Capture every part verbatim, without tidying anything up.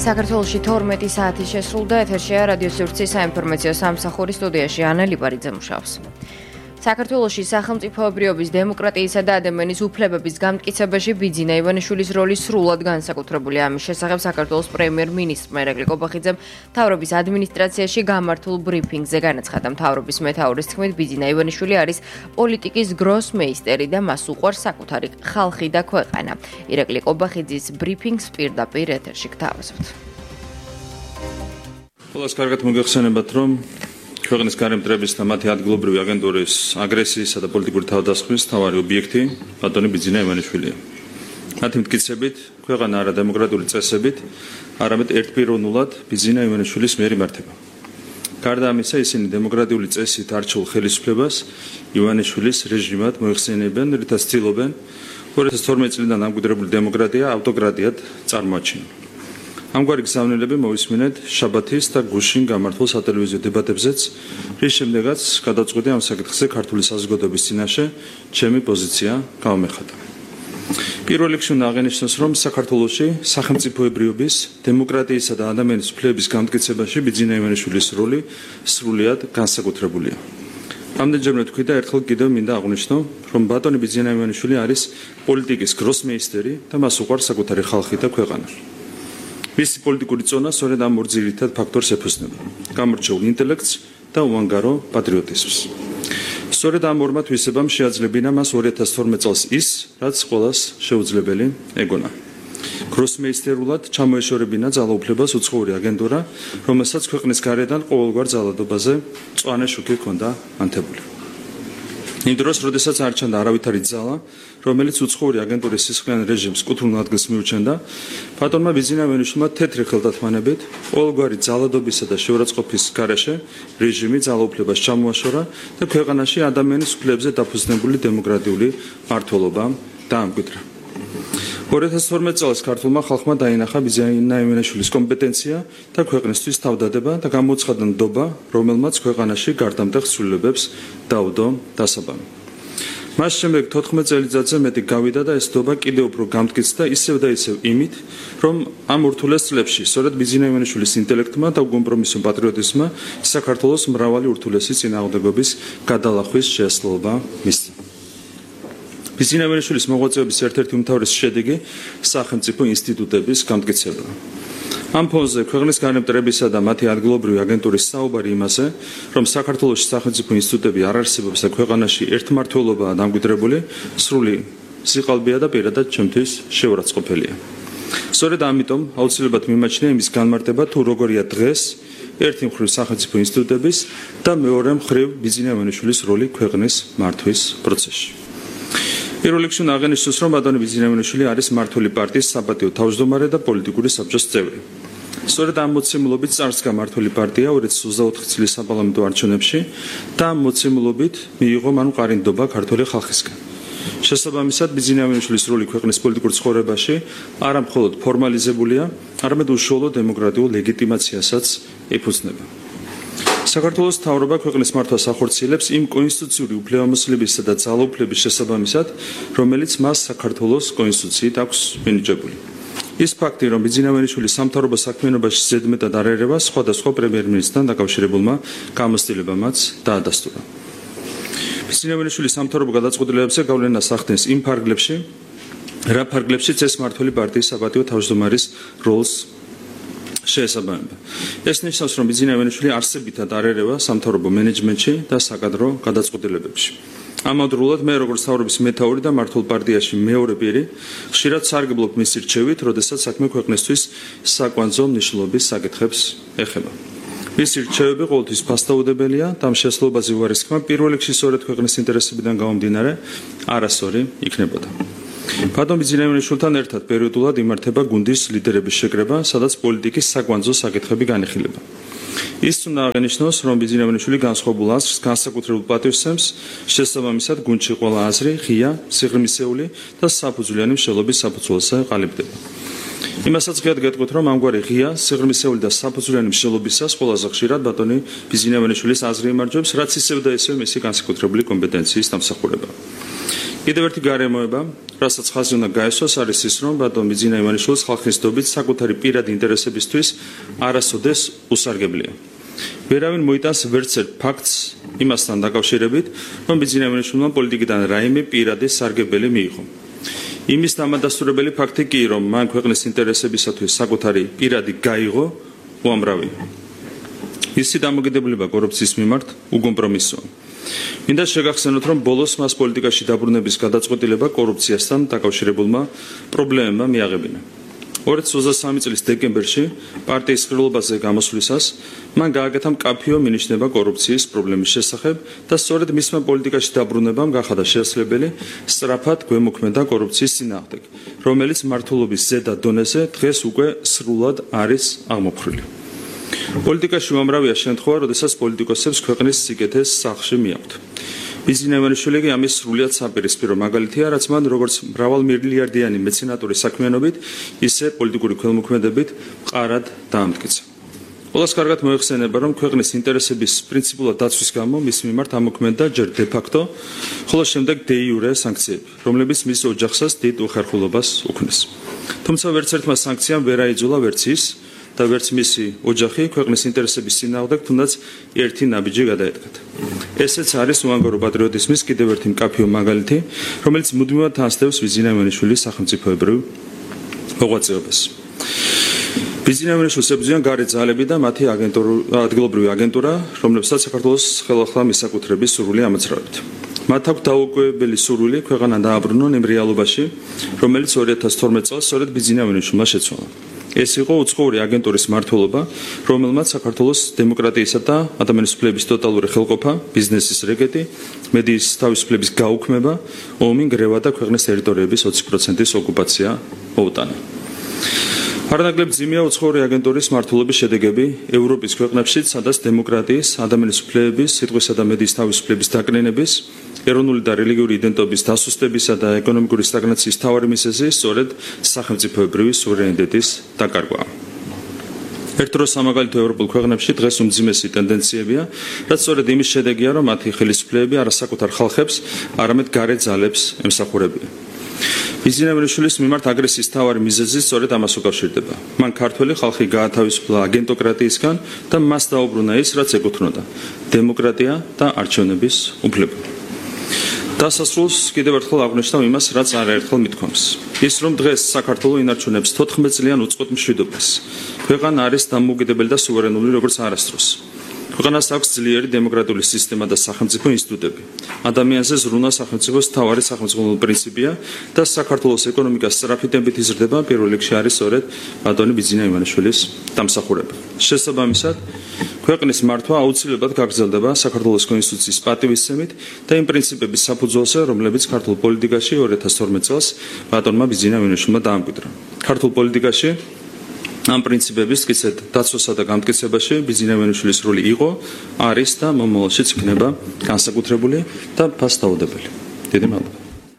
საქართველოში თორმეტი საათი შესრულდა, ეთერშია რადიო სივრცის საინფორმაციო სამსახურის სტუდიაში ანა ლიპარიძე მუშაობს. საქართველოში სახელმწიფოებრიობის, დემოკრატიისა და ადამიანის უფლებების განმტკიცებაში ბიძინა ივანიშვილის როლი სრულად განსაკუთრებულია. ამის შესახებ საქართველოს პრემიერ-მინისტრმა ირაკლი კობახიძემ მთავრობის ადმინისტრაციაში გამართულ ბრიფინგზე განაცხადა. მთავრობის მეთაურის თქმით, ბიძინა ივანიშვილი არის პოლიტიკის გროსმეისტერი და მას უყვარს საკუთარი ხალხი და ქვეყანა. ირაკლი კობახიძის ბრიფინგს პირდაპირ ეთერში გთავაზობთ. ყველას კარგად მოგეხსენებათ, რომ ქვეყნის გარემტრების და მათი ადგილობრივი აგენტურის აგრესიისა და პოლიტიკური თავდასხმის მთავარი ობიექტი ბატონი ბიძინა ივანიშვილია. მათი მტკიცებით, ქვეყანა არა დემოკრატიული წესებით, არამედ ერთპიროვნულად ბიძინა ივანიშვილის მიერ იმართება. გარდა ამისა, ისინი დემოკრატიული წესით არჩეულ ხელისუფლებას ივანიშვილის რეჟიმად მოიხსენიებენ, რითაც ცდილობენ ორი ათას თორმეტი წლიდან დამკვიდრებული დემოკრატია ავტოკრატიად წარმოაჩინონ. ამგვარი გზავნილები მოვისმინეთ შაბათის და გუშინ გამართულ სატელევიზიო დებატებზეც, რის შემდეგაც გადაწყვიტე ამ საკითხზე ქართული საზოგადოების წინაშე ჩემი პოზიცია გავამეხადა. პირველ რიგში უნდა აღინიშნოს, რომ საქართველოში სახელმწიფოებრიობის, დემოკრატიისა და ადამიანის უფლებების განმტკიცებაში ბიძინა ივანიშვილის როლი სრულიად განსაკუთრებულია. ამდენჯერმე თქვი და ერთხელ კიდევ მინდა აღვნიშნო, რომ ბატონი ბიძინა ივანიშვილი არის პოლიტიკის გროსმეისტერი და მას უყვარს საკუთარი ხალხი და ქვეყანა. მისი პოლიტიკური წონა სწორედ ამ ორ ძირითად ფაქტორს ეფუძნება: გამორჩეულ ინტელექტს და უანგარო პატრიოტიზმს. სწორედ ამ ორმა თვისებამ შეაძლებინა მას ორი ათას თორმეტი წელს ის, რაც ყველას შეუძლებელი ეგონა. გროსმეისტერულად ჩამოეშორებინა ძალაუფლებას უცხოური აგენტურა, რომელსაც ქვეყნის გარედან ყოველგვარ ძალადობაზე მწვანე შუქი ჰქონდა ანთებული. იმ დროს, როდესაც არ ჩანდა არავითარი ძალა, რომელიც უცხოური აგენტურის სისხლიან რეჟიმს კუთვნილ ადგილს მიუჩენდა, ბატონმა ბიძინა ივანიშვილმა თეთრი ხელთათმანებით ყოველგვარი ძალადობისა და შეურაცხყოფის გარეშე რეჟიმი ძალაუფლებას ჩამოაშორა და ქვეყანაში ადამიანის უფლებებზე დაფუძნებული დემოკრატიული მმართველობა დაამკვიდრა. ორი ათას თორმეტი წელს ქართულმა ხალხმა დაინახა ბიძინა ივანიშვილის კომპეტენცია და ქვეყნისთვის თავდადება და გამოუცხადა ნდობა, რომელმაც ქვეყანაში გარდამტეხ ცვლილებებს დაუდო დასაბამი. მას შემდეგ თოთხმეტ წელიწადზე მეტი გავიდა და ეს ნდობა კიდევ უფრო გამტკიცდა ისევ და ისევ იმით, რომ ამ ურთულეს წლებში სწორედ ბიძინა ივანიშვილის ინტელექტმა და უკომპრომისო პატრიოტიზმმა საქართველოს მრავალი ურთულესი წინააღმდეგობის გადალახვის შესაძლებლობა მისცა. ბიძინა ივანიშვილის მოღვაწეობის ერთ-ერთი უმთავრესი შედეგი სახელმწიფო ინსტიტუტების გამტკიცება. ამ ფონზე ქვეყნის განმტრებისა და მათი ადგილობრივი აგენტურის საუბარი იმაზე, რომ საქართველოში სახელმწიფო ინსტიტუტები არ არსებობს და ქვეყანაში ერთმართველობაა დამკვიდრებული, სრული სიყალბეა და პირადად ჩემთვის შეურაცხყოფელია. სწორედ ამიტომ აუცილებლად მიმაჩნია იმის განმარტება, თუ როგორია დღეს ერთი მხრივ სახელმწიფო ინსტიტუტების და მეორე მხრივ ბიძინა ივანიშვილის როლი ქვეყნის მართვის პროცესში. პირველ რიგში უნდა აღინიშნოს, რომ ბატონი ბიძინა ივანიშვილი არის მმართველი პარტიის საპატიო თავმჯდომარე და პოლიტიკური საბჭოს წევრი. სწორედ ამ მოცემულობით წარსდგა მმართველი პარტია ორი ათას ოცდაოთხი წლის საპარლამენტო არჩევნებში და ამ მოცემულობით მიიღო მან მყარი ნდობა ქართული ხალხისგან. შესაბამისად, ბიძინა ივანიშვილის როლი ქვეყნის პოლიტიკურ ცხოვრებაში არა მხოლოდ ფორმალიზებულია, არამედ უშუალო დემოკრატიულ ლეგიტიმაციასაც ეფუძნება. საქართველოს მთავრობა ქვეყნის მართვას ახორციელებს იმ კონსტიტუციური უფლებამოსილებისა და ძალაუფლების შესაბამისად, რომელიც მას საქართველოს კონსტიტუციით აქვს მინიჭებული. ის ფაქტი, რომ ბიძინა ივანიშვილის სამთავრობო საქმიანობაში ზედმეტად არ ერევა სხვადასხვა პრემიერ-მინისტრთან დაკავშირებულმა გამოცდილებამაც დაადასტურა. ბიძინა ივანიშვილის სამთავრობო გადაწყვეტილებებზე გავლენას ახდენს იმ ფარგლებში, რა ფარგლებშიც ეს მმართველი პარტიის საპატიო თავმჯდომარის როლს შეესაბამება. ეს ნიშნავს, რომ ბიძინა ივანიშვილი არსებითად არ ერევა სამთავრობო მენეჯმენტში და საკადრო გადაწყვეტილებებში. ამავდროულად, მე როგორც მთავრობის მეთაური და მმართველ პარტიაში მეორე პირი, ხშირად სარგებლობ მისი რჩევით, როდესაც საქმე ქვეყნისთვის საკვანძო მნიშვნელობის საკითხებს ეხება. მისი რჩევები ყოველთვის ფასდაუდებელია და ამ შესაძლებლობაზე უარესქმა პირველ რიგში სწორედ ქვეყნის ინტერესებიდან გამომდინარე არასწორი იქნებოდა. ბატონ ბიძინა ივანიშვილთან ერთად პერიოდულად იმართება გუნდის ლიდერების შეკრება, სადაც პოლიტიკის საკვანძო საკითხები განიხილება. ის უნდა აღინიშნოს, რომ ბიძინა ივანიშვილი განსხვავებულ აზრს განსაკუთრებულ პატივსცემს, შესაბამისად გუნდში ყველა აზრი ღია, სიღრმისეული და საფუძვლიანი მშელობის საფუძველზე ყალიბდება. იმასაც ღიად გეტყვით, რომ ამგვარი ღია, სიღრმისეული და საფუძვლიანი მშელობისას ყველაზე ხშირად ბატონი ბიძინა ივანიშვილის აზრი იმარჯვებს, რაც ისევ და ისევ მისი განსაკუთრებული კომპეტენციის დამსახურება. კიდევ ერთი გარემოება, რასაც ხაზი უნდა გაესვას, არის ის, რომ ბატონ ბიძინა ივანიშვილის ხალხის ნდობით საკუთარი პირადი ინტერესებისთვის არასოდეს უსარგებლია. ვერავინ მოიტანს ვერც ერთ ფაქტს იმასთან დაკავშირებით, რომ ბიძინა ივანიშვილმა პოლიტიკიდან რაიმე პირადი სარგებელი მიიღო. იმის დამადასტურებელი ფაქტი კი, რომ მან ქვეყნის ინტერესებისათვის საკუთარი პირადი გაიღო, უამრავია. მისი დამოკიდებულება კორუფციის მიმართ უგომპრომისოა. მინდა შეგახსენოთ, რომ ბოლოს მას პოლიტიკაში დაბრუნების გადაწყვეტილება კორუფციასთან დაკავშირებულმა პრობლემებმა მიაღებინა. ორი ათას ოცდასამი წლის დეკემბერში პარტიის ყრილობაზე გამოსვლისას მან გააკეთა მკაფიო მინიშნება კორუფციის პრობლემის შესახებ და სწორედ მისმა პოლიტიკაში დაბრუნებამ გახადა შესაძლებელი სწრაფად გვემოქმედა კორუფციის წინააღმდეგ, რომელიც მმართველობის ზედა დონეზე დღეს უკვე სრულად არის აღმოფხრილი. პოლიტიკაში უამრავია შემთხვევა, როდესაც პოლიტიკოსებს ქვეყნის სიკეთეს სახლში მიაქვთ. ბიძინა ივანიშვილი კი ამის სრულიად საპირისპირო მაგალითია, რაც მან როგორც მრავალმილიარდიანი მეცენატური საქმიანობით, ისე პოლიტიკური ქველმოქმედებით მყარად დაამტკიცა. ყველას კარგად მოიხსენება, რომ ქვეყნის ინტერესების პრინციპულად დაცვის გამო მის მიმართ ამოქმედდა ჯერ დე ფაქტო, ხოლო შემდეგ დე იურე სანქციები, რომლებიც მის ოჯახსაც დიდ უხერხულობას უქმნის. თუმცა ვერც ერთმა სანქციამ ვერ აიძულა ვერც ის და ვერც მისი ოჯახი ქვეყნის ინტერესების წინააღმდეგ თუნდაც ერთი ნაბიჯი გადაედგათ. ესეც არის უანგარო პატრიოტიზმის კიდევ ერთი მკაფიო მაგალითი, რომელიც მუდმივად თანსდევს ბიძინა ივანიშვილის სახელმწიფოებრივ მოღვაწეობას. ბიძინა ივანიშვილს ებრძვიან გარე ძალები და მათი ადგილობრივი აგენტურა, რომლებსაც საქართველოს ხელახლა მისაკუთრების სურვილი ამოძრავებთ. მათ აქვს დაუკვირვებელი სურვილი ქვეყანა დააბრუნონ იმ რეალობაში, რომელიც ორი ათას თორმეტ წელს სწორედ ბიძინა ივანიშვილმა შეცვალა. ეს იყო უცხოური აგენტურის მმართველობა, რომელმაც საქართველოს დემოკრატიისა და ადამიანის უფლებების ტოტალური ხელყოფა, ბიზნესის რეკეტი, მედიის თავისუფლების გაუქმება, ომი, გრევა და ქვეყნის ტერიტორიების ოცი პროცენტის ოკუპაცია მოუტანა. არანაკლებ ძიმეა უცხოური აგენტურის მმართველობის შედეგები ევროპის ქვეყნებშიც, სადაც დემოკრატიის, ადამიანის უფლებების, სიტყვისა და მედიის თავისუფლების დაკნინების, ეროვნული და რელიგიური იდენტობის დასუსტებისა და ეკონომიკური სტაგნაციის მთავარი მიზეზი სწორედ სახელმწიფოებრივი სუვერენიტეტის დაკარგვაა. ერთ დროს სამაგალითო ევროპულ ქვეყნებში დღეს უმძიმესი ტენდენციებია, რაც სწორედ იმის შედეგია, რომ მათი ხელისუფლებები არა საკუთარ ხალხებს, არამედ გარე ძალებს ემსახურებიან. ბიძინა ივანიშვილის მიმართ აგრესიის მთავარი მიზეზი სწორედ ამას უკავშირდება. მან ქართველი ხალხი გაათავისუფლა აგენტოკრატიისგან და მას დაუბრუნა ის, რაც ეკუთვნოდა დემოკრატია და არჩევნების უფლება. დასასრულს კიდევ ერთხელ აღნიშნავ იმას, რაც არაერთხელ მithქვამს. ის, რომ დღეს საქართველო ინარჩუნებს თოთხმეტ წლიან უწყვეტ მშვიდობას. ქვეყანა არის დამოუკიდებელი და სუვერენული როგორც არასდროს. ქვეყანას აქვს ძლიერი დემოკრატიული სისტემა და სახელმწიფო ინსტიტუტები. ადამიანზე ზრუნა სახელმწიფოს მთავარი სახელმწიფო პრინციპია და საქართველოს ეკონომიკა სწრაფი ტემპით იზრდება, პირველ რიგში არის სწორედ ბატონი ბიძინა ივანიშვილის დამსახურება. შესაბამისად, ქვეყნის მართვა აუცილებლად გაგრძელდება საქართველოს კონსტიტუციის პატივისცემით და იმ პრინციპების საფუძველზე, რომლებიც ქართულ პოლიტიკაში ორი ათას თორმეტ წელს ბატონმა ბიძინა ივანიშვილმა დაამკვიდრა. ქართულ პოლიტიკაში ამ პრინციპების მტკიცედ დაცვასა და გამტკიცებაში ბიძინა ივანიშვილის როლი იყო, არის და მომავალშიც იქნება განსაკუთრებული და ფასდაუდებელი. დიდი მადლობა.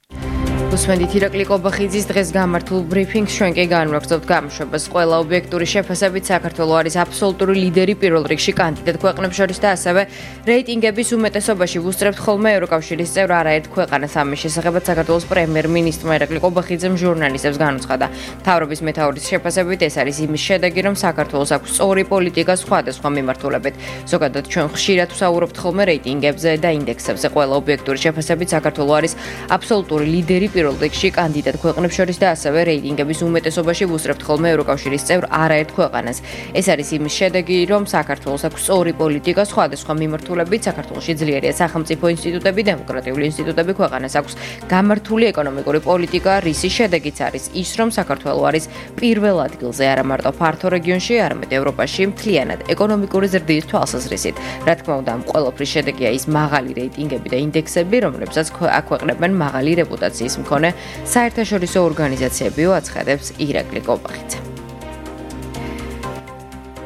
უსმენთ ირაკლი კობახიძის დღეს გამართულ ბრიფინგს, ჩვენ კი განვაგრძობთ გამოშვებას. ყველა ობიექტური შეფასებით საქართველო არის აბსოლუტური ლიდერი პირველ რიგში კანდიდატ ქვეყნებს შორის და ასევე რეიტინგების უმეტესობაში ვუსწრებთ ხოლმე ევროკავშირის წევრ არაერთ ქვეყანას. ამის შესახებაც საქართველოს პრემიერ-მინისტრმა ირაკლი კობახიძემ ჟურნალისტებს განუცხადა. მთავრობის მეთაურის შეფასებით ეს არის იმის შედეგი, რომ საქართველოს აქვს სწორი პოლიტიკა სხვადასხვა მიმართულებით. ზოგადად ჩვენ ხშირად ვსაუბრობთ ხოლმე რეიტინგებზე და ინდექსებზე. ყველა ობიექტური შეფასებით საქართველო არის აბსოლუტური ლიდერი პირველ რიგში კანდიდატ ქვეყნებს შორის და ასევე რეიტინგების უმეტესობაში ვუსწრებთ ხოლმე ევროკავშირის წევრ არაერთ ქვეყანას. ეს არის იმის შედეგი, რომ საქართველოს აქვს სწორი პოლიტიკა სხვადასხვა მიმართულებით. საქართველოში ძლიერია სახელმწიფო ინსტიტუტები, დემოკრატიული ინსტიტუტები, ქვეყანას აქვს გამართული ეკონომიკური პოლიტიკა, რისის შედეგიც არის ის, რომ საქართველო არის პირველ ადგილზე არა მარტო ფართო რეგიონში, არამედ ევროპაში მთლიანად ეკონომიკური ზრდის თვალსაზრისით. რა თქმა უნდა, ამ ყველაფრის შედეგია ის მაღალი რეიტინგები და ინდექსები, რომლებსაც აქვეყნებენ მაღალი რეპუტაციის მქონე საერთაშორისო ორგანიზაციებიო, აცხადებს ირაკლი კობახიძე.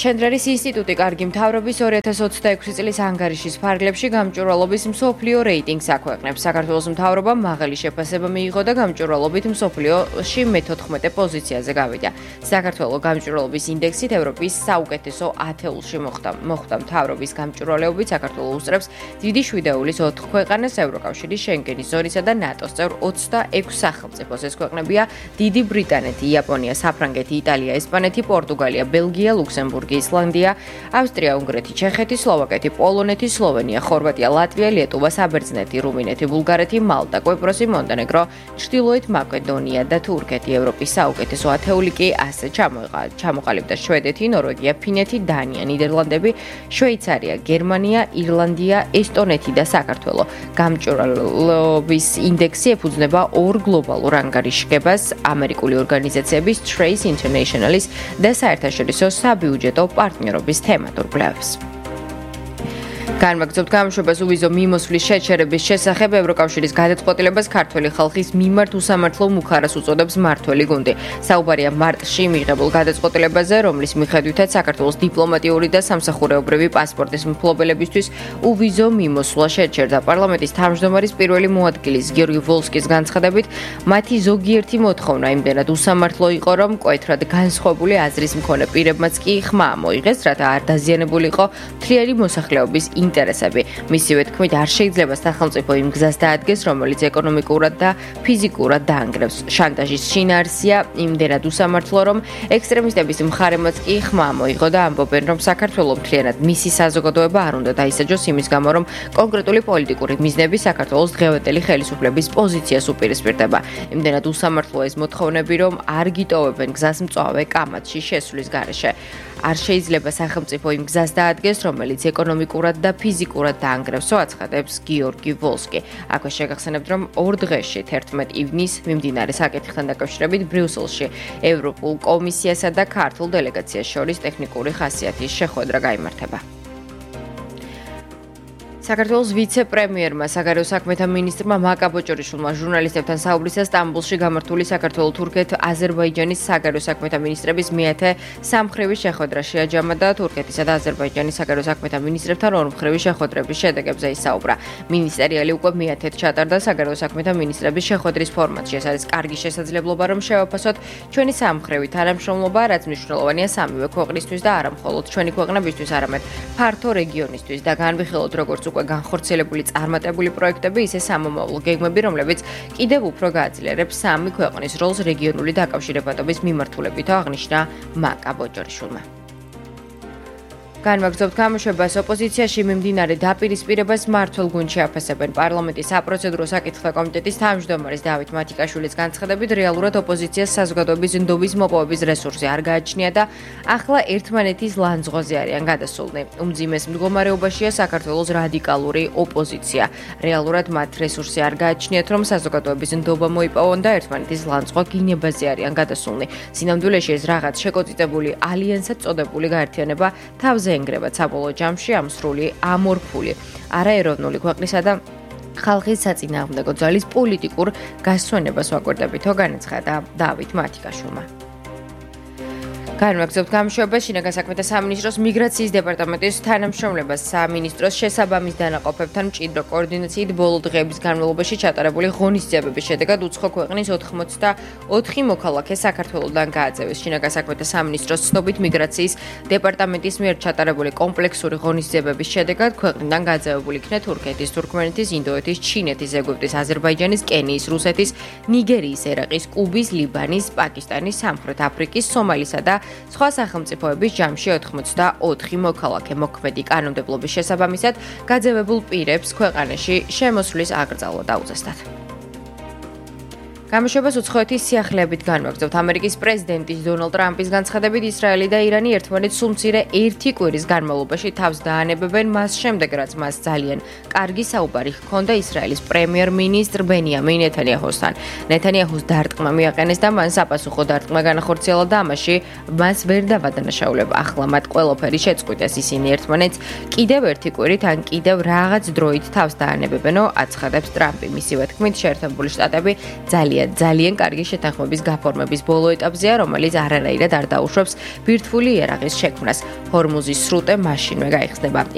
ჩენდრერის ინსტიტუტი კარგი მთავრობის ორი ათას ოცდაექვსი წლის ანგარიშის ფარგლებში გამჭვირვალობის მსოფლიო რეიტინგს აქვეყნებს. საქართველოს მთავრობამ მაღალი შეფასება მიიღო და გამჭვირვალობით მსოფლიოში მეთოთხმეტე პოზიციაზე გავიდა. საქართველოს გამჭვირვალობის ინდექსით ევროპის საუკეთესო ათეულში მოხვდა. მოხვდა მთავრობის გამჭვირვალეობით საქართველოს უსწრებს დიდი შვიდეულის ოთხ ქვეყანას, ევროკავშირის, შენგენის ზონისა და ნატოს წევრ ოცდაექვს სახელმწიფოს. ეს ქვეყნებია დიდი ბრიტანეთი, იაპონია, საფრანგეთი, იტალია, ესპანეთი, პორტუგალია, ბელგია, ლუქსემბურგი, ისლანდია, ავსტრია, უნგრეთი, ჩეხეთი, სლოვაკეთი, პოლონეთი, სლოვენია, ხორვატია, ლატვია, ლიეტუვა, საბერძნეთი, რუმინეთი, ბულგარეთი, მალტა, კვიპროსი, მონტენეგრო, ჩრდილოეთ მაკედონია და თურქეთი. ევროპის საუკეთესო ათეული კი ასე ჩამოყალიბდა შვედეთი, ნორვეგია, ფინეთი, დანია, ნიდერლანდები, შვეიცარია, გერმანია, ირლანდია, ესტონეთი და საქართველო. გამჭვირვალობის ინდექსი ეფუძნება ორ გლობალურ ანგარიშგებას ამერიკული ორგანიზაციების Trace International-ის და საერთაშორისო საბიუჯეტო პარტნიორობის თემატურ კვლევებს. განვაგრძობთ გამოშვებას უვიზო მიმოსვლის შეჩერების შესახებ. ევროკავშირის გადაწყვეტილებას ქართველი ხალხის მიმართ უსამართლო მუხარას უწოდებს მმართველი გუნდი. საუბარია მარტში მიღებულ გადაწყვეტილებაზე, რომლის მიხედვითაც საქართველოს დიპლომატიური და სამსახურეობრივი პასპორტის მფლობელებისთვის უვიზო მიმოსვლა შეჩერდა. პარლამენტის თავმჯდომარის პირველი მოადგილის გიორგი ვოლსკის განცხადებით, მათი ზოგიერთი მოთხოვნა იმდენად უსამართლო იყო, რომ მკვეთრად განსხვავებული აზრის მქონე პირებმაც კი ხმა მოიღეს, რათა არ დაზიანებულიყო მთლიანი მოსახლეობის ინტერესები. მისივე თქმით, არ შეიძლება სახელმწიფო იმ გზას დაადგეს, რომელიც ეკონომიკურად და ფიზიკურად დაანგრევს. შანტაჟის შინაარსია იმდენად უსამართლო, რომ ექსტრემისტების მხარემაც კი ხმა მოიღო და ამბობენ, რომ საქართველოს მთლიანად მისი საზოგადოება არ უნდა დაისაჯოს იმის გამო, რომ კონკრეტული პოლიტიკური მიზნები საქართველოს დღევანდელი ხელისუფლების პოზიციას უპირისპირდება. იმდენად უსამართლოა ეს მოთხოვნები, რომ არ გიტოვებენ გზას მწვავე კამათში შესვლის გარეშე. არ შეიძლება სახელმწიფო იმ გზას დაადგეს, რომელიც ეკონომიკურად და ფიზიკურად დაანგრევსო, აცხადებს გიორგი ვოლსკი. აქვე შეგახსენებთ, რომ ორ დღეში თერთმეტ ივნისს მიმდინარე საკითხთან დაკავშირებით ბრიუსელში ევროპულ კომისიასა და ქართულ დელეგაციას შორის ტექნიკური ხასიათის შეხვედრა გაიმართება. საქართველოს ვიცე-პრემიერმა, საგარეო საქმეთა მინისტრმა მაკა ბოჭორიშვილმა ჟურნალისტებთან საუბრისას სტამბოლში გამართული საქართველო-თურქეთ-აზერბაიჯანის საგარეო საქმეთა მინისტრების მეათე სამმხრივი შეხვედრა შეაჯამა და თურქეთისა და აზერბაიჯანის საგარეო საქმეთა მინისტრებთან ორმხრივი შეხვედრების შედეგებზე ისაუბრა. მინისტერიალი უკვე მეათედ ჩატარდა საგარეო საქმეთა მინისტრების შეხვედრის ფორმატში. ეს არის კარგი შესაძლებლობა, რომ შევაფასოთ ჩვენი სამმხრივი თანამშრომლობა, რაც მნიშვნელოვანია სამივე ქვეყნისთვის და არა მხოლოდ ჩვენი ქვეყნებისთვის, არამედ ფართო რეგიონისთვის და განვიხილოთ როგორც უკვე განხორციელებული წარმატებული პროექტები, ისე სამომავლო გეგმები, რომლებიც კიდევ უფრო გააძლიერებს სამი ქვეყნის როლს რეგიონული დაკავშირებადობის მიმართულებით, აღნიშნა მაკა ბოჭორიშვილმა. განვაგრძობთ გამოშვებას. ოპოზიციაში მიმდინარე დაპირისპირებას მმართველ გუნდში აფასებენ. პარლამენტის საპროცედურო საკითხთა კომიტეტის თავმჯდომარის დავით მათიკაშვილის განცხადებით, რეალურად ოპოზიციას საზოგადოების ნდობის მოპოვების რესურსი არ გააჩნია და ახლა ერთმანეთის ლანძღვაზე არიან გადასულნი. უმძიმეს მდგომარეობაშია საქართველოს რადიკალური ოპოზიცია. რეალურად მათ რესურსი არ გააჩნიათ, რომ საზოგადოების ნდობა მოიპოვონ და ერთმანეთის ლანძღვა გინებაზე არიან გადასულნი. სინამდვილეში ეს რაღაც შეკოწიწებული ალიანსად წოდებული გაერთიანება თავზე ენგრებათ საბოლოო ჯამში ამ სრული ამორფული არაეროვნული ქვეყნისა და ხალხის საწინააღმდეგო ძალის პოლიტიკურ გასვენებას ვაკვირდებითო, განაცხადა დავით მათიკაშვილმა. განვაგრძობთ გამოშვებას. შინაგან საქმეთა სამინისტროს მიგრაციის დეპარტამენტის თანამშრომლებას სამინისტროს შესაბამის დანაყოფებთან მჭიდრო კოორდინაციით ბოლო დღეების განმავლობაში ჩატარებული ღონისძიებების შედეგად უცხო ქვეყნის ოთხმოცდაოთხი მოქალაქე საქართველოდან გააძევეს. შინაგან საქმეთა სამინისტროს ცნობით, მიგრაციის დეპარტამენტის მიერ ჩატარებული კომპლექსური ღონისძიებების შედეგად ქვეყნიდან გააძევებული იქნა თურქეთის, თურქმენეთის, ინდოეთის, ჩინეთის, ეგვიპტის, აზერბაიჯანის, კენიის, რუსეთის, ნიგერიის, ერაყის, კუბის, ლიბანის, პაკისტანის, სამხრეთ აფრიკის, სომალისა და სხვა სახელმწიფოების ჯამში ოთხმოცდაოთხი მოქალაქე. მოქმედი კანონმდებლობის შესაბამისად გაძევებულ პირებს ქვეყანაში შემოსვლის აკრძალვა დაუწესდათ. გამოშვებას უცხოეთის სიახლეებით განვაგრძობთ. ამერიკის პრეზიდენტის დონალდ ტრამპის განცხადებით, ისრაელი და ირანი ერთმანეთს სულ მცირე ერთი კვირის განმავლობაში თავს დაანებებენ, მას შემდეგ, რაც მას ძალიან კარგი საუბარი ჰქონდა ისრაელის პრემიერ-მინისტრ ბენიამინ ნეთანიაჰუსთან. ნეთანიაჰუს დარტყმა მიაყენეს და მან საპასუხო დარტყმა განახორციელა და ამაში მას ვერ დავადანაშაულება. ახლა მათ ყველაფერი შეწყვიტეს, ისინი ერთმანეთს კიდევ ერთი კვირით ან კიდევ რაღაც დროით თავს დაანებებენო, აცხადებს ტრამპი. მისივე თქმით, შეერთებული შტატები ძალიან სირია ძალიან კარგი შეთანხმების გაფორმების ბოლო ეტაპზეა, რომელიც არანაირად არ დაუშვებს ბირთვული იარაღის შექმნას. ჰორმუზის სრუტე მაშინვე გაიხსნება.